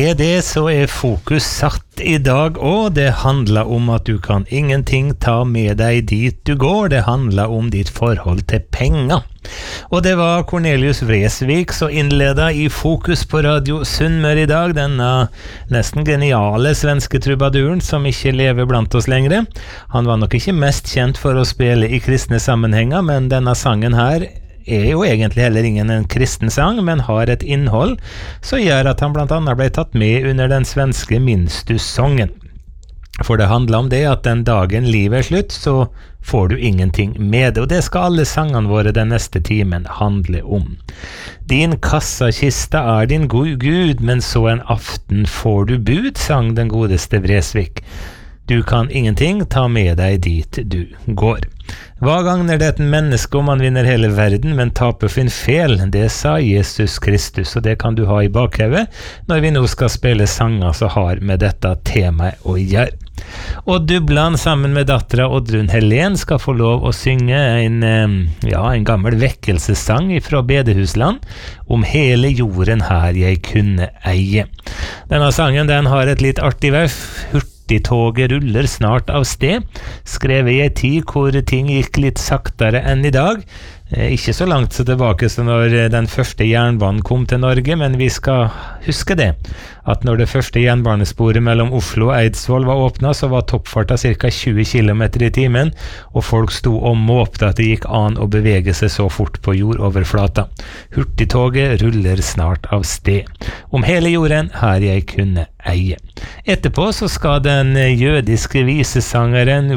Med det så fokus satt I dag, og det handler om at du kan ingenting ta med deg dit du går. Det handler om ditt forhold til penger. Og det var Cornelius Vreeswijk som innledet I Fokus på Radio Sunnmøre I dag, denne nesten geniale svenske trubaduren som ikke lever blant oss lenger. Han var nok ikke mest kjent for å spille I kristne sammenhenger, men denne sangen her jo egentlig heller ingen en kristen sang, men har et innhold som gjør at han blant annet ble tatt med under den svenske Minstussongen. For det handler om det at den dagen livet slutt, så får du ingenting med det, og det skal alle sangene våre den neste timen handle om. Din kassakiste din Gud, men så en aften får du bud, sang den godeste Vreeswijk. Du kan ingenting ta med deg dit du går. Hva gagner det et menneske om han vinner hele verden, men taper sin fel? Det sa Jesus Kristus, og det kan du ha I bakhodet når vi nå skal spille sanger som har med dette temaet å gjøre. Og Dublan sammen med datteren Oddrun Helen skal få lov å synge en gammel vekkelsessang fra Bedehusland om hele jorden her jeg kunne eie. Denne sangen den har et litt artig vers. Hurtigtoget ruller snart av sted, skrevet I en tid hvor ting gikk litt saktere enn I dag. Ikke så langt så tilbake som når den første jernbanen kom til Norge, men vi skal huske det, at når det første jernbanesporet mellom Oslo og Eidsvoll var åpnet, så var toppfarta ca. 20 km I timen, og folk sto og måpte at det gikk an å bevege seg så fort på jordoverflata. Hurtigtoget ruller snart av sted. Om hele jorden her jeg kunne eie. Etterpå så skal den jødiske visesangeren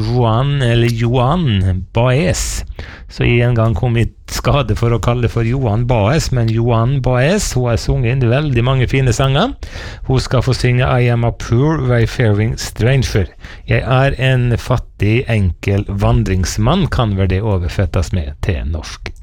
Johan Baez, så I en gang kom I skade for å kalle det for Johan Baez, men Johan Baez, hun har sunget veldig mange fine sanger. Hun skal få synge I am a poor wayfaring stranger. Jeg en fattig, enkel vandringsmann, kan vel det oversettes med til norsk.